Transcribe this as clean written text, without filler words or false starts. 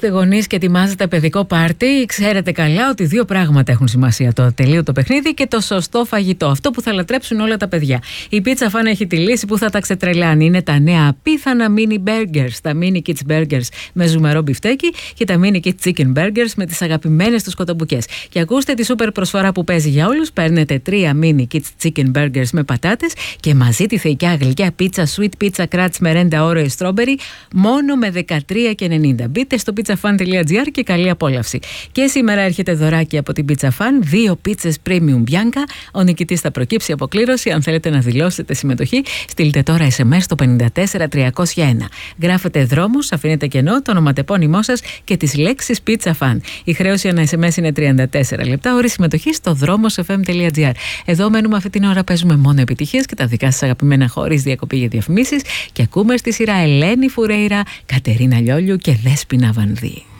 είστε γονείς και ετοιμάζετε παιδικό πάρτι, ξέρετε καλά ότι δύο πράγματα έχουν σημασία: το ατελείωτο παιχνίδι και το σωστό φαγητό. Αυτό που θα λατρέψουν όλα τα παιδιά. Η Pizza Fan έχει τη λύση που θα τα ξετρελάνει. Είναι τα νέα απίθανα mini burgers, τα mini kids burgers με ζουμερό μπιφτέκι και τα mini kids chicken burgers με τις αγαπημένες τους κοτομπουκές. Και ακούστε τη σούπερ προσφορά που παίζει για όλους. Παίρνετε 3 mini kids chicken burgers με πατάτες και μαζί τη θεϊκιά γλυκιά πίτσα sweet pizza crunch merenda oreo strawberry μόνο με 13,90. Μπείτε στο pizzafan.gr και καλή απόλαυση. Και σήμερα έρχεται δωράκι από την Pizza Fan, 2 πίτσες premium bianca. Ο νικητής θα προκύψει από κλήρωση. Αν θέλετε να δηλώσετε συμμετοχή, στείλτε τώρα SMS στο 54301. Γράφετε δρόμους, αφήνετε κενό, το ονοματεπώνυμό σας και τις λέξεις Pizza Fan. Η χρέωση ανά SMS είναι 34 λεπτά, όρη συμμετοχή στο δρόμος.fm.gr. Εδώ μένουμε αυτή την ώρα, παίζουμε μόνο επιτυχίες και τα δικά σας αγαπημένα χωρίς διακοπή για διαφημίσεις και ακούμε στη σειρά Ελένη Φουρέιρα, Κατερίνα Λιόλιου και Δέσποινα Βανδύ.